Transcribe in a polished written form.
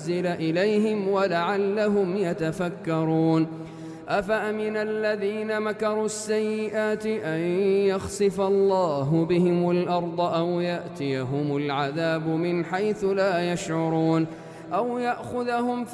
ينزل إليهم ولعلهم يتفكرون. أفأمن الذين مكروا السيئات أن يخسف الله بهم الأرض أو يأتيهم العذاب من حيث لا يشعرون أو يأخذهم